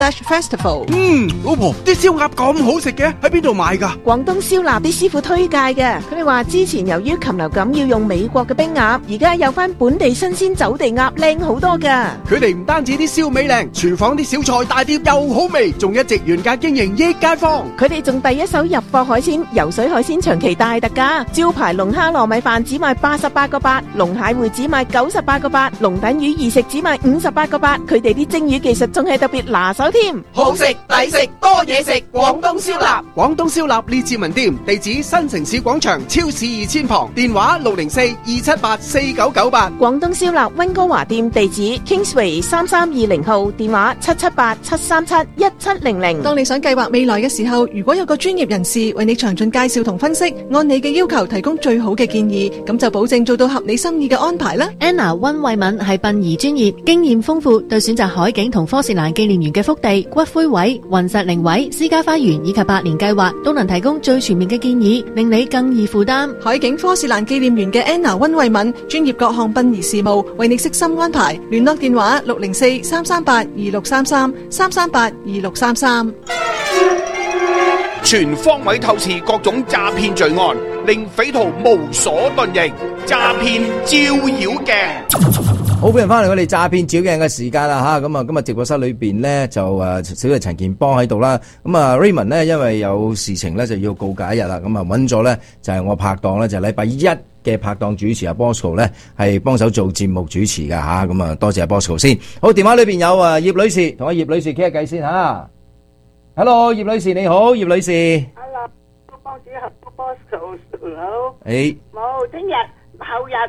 Festival。 老婆，啲燒鴨咁好食嘅，喺邊度買㗎？ 廣東燒臘啲師傅推介嘅，佢哋話之前由於禽流感要用美國嘅冰鴨，而家有翻本地新鮮走地鴨靚好多㗎。 佢哋唔單止啲燒味靚，廚房啲小菜大碟又好味，仲一直原價經營益街坊。 佢哋仲第一手入貨海鮮，游水海鮮長期大特價，招牌龍蝦糯米飯只賣88個8，龍蟹會只賣98個8，龍躉魚二食只賣58個8。佢哋啲蒸魚技術仲係特別拿手添， 好食抵食多嘢食，廣東燒臘。廣東燒臘列治文店，地址新城市廣場超市2000旁，電話604-278-4998。 廣東燒臘溫哥華店地址 Kingsway 3320號，電話778-737-1700。 當你想計劃未來嘅時候，如果有個專業人士為你詳盡介紹同分析，按你嘅要求提供最好嘅建議，咁就保證做到合你心意嘅安排啦。 Anna 溫慧敏係殯儀專業，經驗豐富，對選擇海景同科士蘭紀念園嘅福地、骨灰位、雲石靈位、私家花園以及百年計劃，都能提供最全面嘅建議，令你更易負擔。 海景科士蘭紀念園嘅 Anna 溫慧敏，專業各項殯儀事務，為你悉心安排。聯絡電話604-338-2633，338-2633。 全方位透視各種詐騙罪案，令匪徒無所遁形。詐騙照妖鏡。 好，歡迎翻嚟我哋詐騙照鏡嘅時間啦吓，咁啊今日直播室裏邊咧就小弟陳健邦喺度啦，咁啊 Raymond 咧因為有事情咧就要告假一日啦，咁啊揾咗咧就係我拍檔咧就係禮拜一嘅拍檔主持阿 Bosco 咧係幫手做節目主持噶吓，咁啊多謝阿 Bosco 先。好，電話裏邊有葉女士，同阿葉女士傾下偈先吓。Hello， 葉女士你好，葉女士。 Hello， 幫主合 Bosco 好。 誒， 冇，聽日後日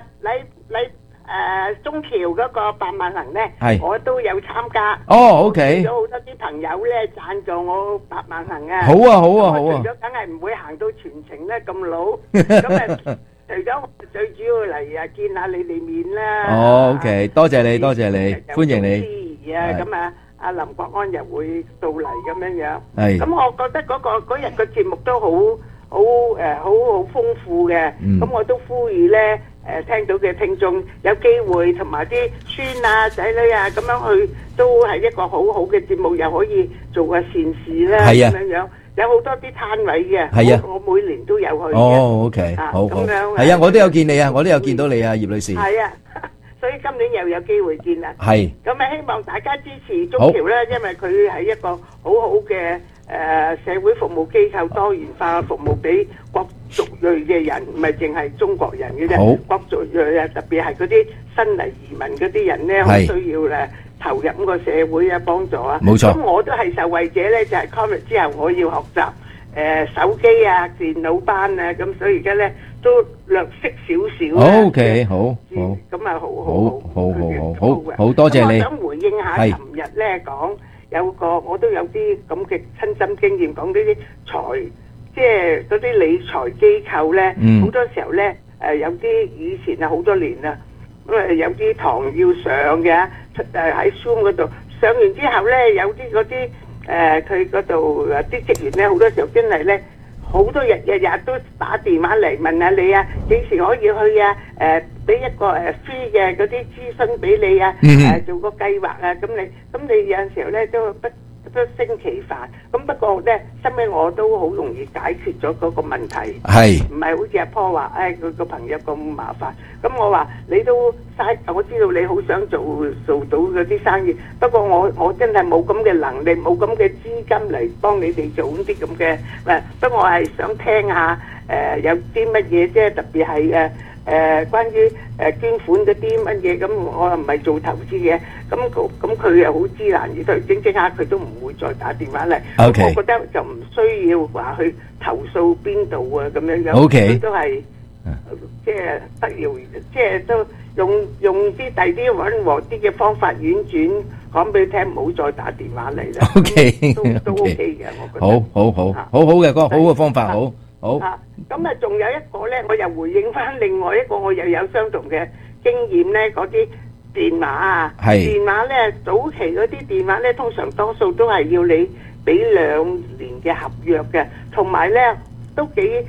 中橋嗰個百萬行咧，我都有參加。 哦 ，OK。 有好多啲朋友咧贊助我百萬行啊。 好啊，好啊，好啊。 除咗梗係唔會行到全程咧咁老，咁啊除咗最主要嚟見下你哋面啦。 哦 ，OK， 多謝你，多謝你，歡迎你。 咁啊，阿林國安又會到嚟咁樣樣。 係。 咁我覺得嗰日個節目都好豐富嘅。咁我都呼籲咧。聽到嘅聽眾有機會同埋啲孫啊仔女啊咁樣去，都係一個好好嘅節目，又可以做個善事啦。係啊，咁樣有好多啲攤位嘅。係啊，我每年都有去嘅。 哦 OK， 好，咁樣係啊，我都有見你啊，我都有見到你啊，葉女士。係啊，所以今年又有機會見啦。 係。咁啊，希望大家支持中橋啦，因為佢係一個好好嘅社會服務機構，多元化服務俾各族裔嘅人，唔係淨係中國人嘅啫。各族裔啊，特別係嗰啲新嚟移民嗰啲人咧，好需要咧投入咁個社會啊，幫助啊。冇錯。咁我都係受惠者咧，就係 Covid 之後，我要學習手機啊、電腦班啊，咁所以而家咧都略識少少。 OK， 好。 咁啊， 好，多謝你。 我想回應下尋日咧講。有個我都有啲咁嘅親身經驗，講呢啲即係嗰啲理財機構咧，好多時候咧有啲以前啊好多年啦，咁有啲堂要上嘅，喺 Zoom 嗰度上完之後咧，有啲嗰啲佢嗰度啲職員咧，好多時候真係咧，好多日都打電話嚟問下你啊，幾時可以去啊？俾一個free 嘅嗰啲諮詢俾你啊，做個計劃啊，咁你有陣時候咧都不勝其煩。咁不過咧，後尾我都好容易解決咗嗰個問題。係唔係好似阿坡話，佢個朋友咁麻煩？咁我話你都嘥，我知道你好想做到嗰啲生意，不過我真係冇咁嘅能力，冇咁嘅資金嚟幫你哋做啲咁嘅。不過我係想聽下有啲乜嘢，即係特別係關於捐款嗰啲乜嘢，咁我又唔係做投資嘅，咁佢又好知難而退，整下佢都唔會再打電話嚟。Okay. 我覺得就唔需要話去投訴邊度啊咁樣樣，佢都係即係得饒，即係都用啲第啲溫和啲嘅方法婉轉講俾你聽，唔好再打電話嚟啦。 OK， 都 OK 嘅，我覺得。 好嘅，個好嘅方法，好。 咁啊，仲有一個咧，我又回應翻另外一個，我又有相同嘅經驗咧，嗰啲電話啊，電話咧早期嗰啲電話咧，通常多數都係要你俾2年嘅合約嘅，同埋咧都幾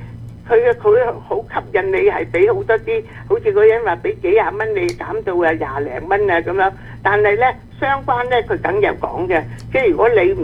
佢好吸引你，係俾好多啲，好似嗰人話俾幾廿蚊你減到啊廿零蚊啊咁樣，但係咧相關咧佢梗有講嘅，即係如果你唔